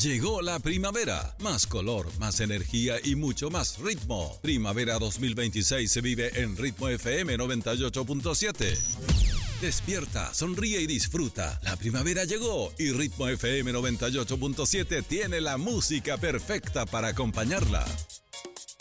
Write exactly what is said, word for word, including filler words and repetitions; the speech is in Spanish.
Llegó la primavera. Más color, más energía y mucho más ritmo. Primavera dos mil veintiséis se vive en Ritmo F M noventa y ocho punto siete. Despierta, sonríe y disfruta. La primavera llegó y Ritmo F M noventa y ocho punto siete tiene la música perfecta para acompañarla.